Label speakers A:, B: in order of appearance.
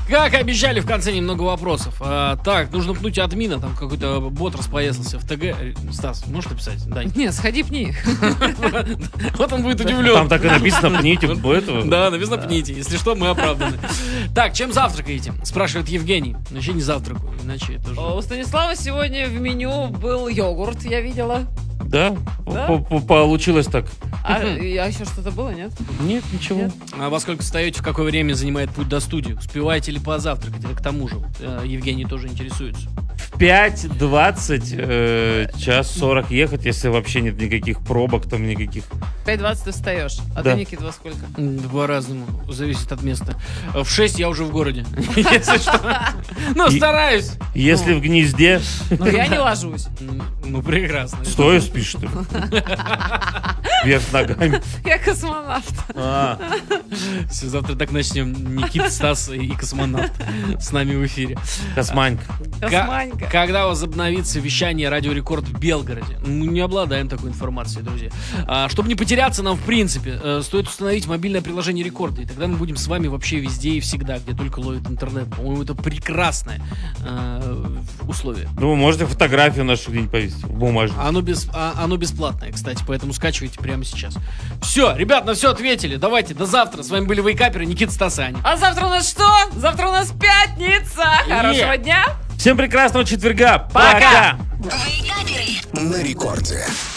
A: Как обещали, в конце немного вопросов. Так, нужно пнуть админа, там какой-то бот распоясался в ТГ. Стас, можешь написать? Дай.
B: Не, сходи пни.
A: Вот он будет удивлен.
C: Там так и написано, пните этого.
A: Да, написано пните. Если что, мы оправданы. Так, чем завтракаете? Спрашивает Евгений. Вообще не завтракаю, иначе это же...
B: У Станислава сегодня в меню был йогурт, я видела.
C: Да?
B: Да?
C: Получилось так.
B: А еще что-то было, нет?
C: Нет, ничего.
B: Нет.
A: А во сколько встаете, в какое время занимает путь до студии? Успеваете ли позавтракать? Это к тому же. Евгений тоже интересуется.
C: В 5:20, час 40 ехать, если вообще нет никаких пробок, там никаких.
B: 5:20 ты встаешь. А
C: Да.
B: ты, Никит, во сколько?
A: По-разному. Зависит от места. В 6 я уже в городе. Если что. Ну, стараюсь.
C: Если в гнезде,
B: Но я не ложусь.
A: Ну, прекрасно.
C: стоя спишь ты. Вверх ногами.
B: Я космонавт.
A: Все, завтра так начнем. Никита, Стас и космонавт с нами в эфире.
C: Косманька.
B: Косманька.
A: Когда возобновится вещание Радио Рекорд в Белгороде? Мы не обладаем такой информацией, друзья. Чтобы не потеряться нам, в принципе, стоит установить мобильное приложение Рекорда. И тогда мы будем с вами вообще везде и всегда, где только ловит интернет. По-моему, это прекрасное условие.
C: Ну, вы можете фотографию нашу где-нибудь повесить в бумажнике.
A: Оно бесплатное, кстати, поэтому скачивайте прямо сейчас. Все, ребят, на все ответили. Давайте, до завтра. С вами были вейкаперы Никита, Стас и Аня.
B: А завтра у нас что? Завтра у нас пятница. Хорошего дня.
C: Всем прекрасного четверга.
B: Пока.
D: На рекорде.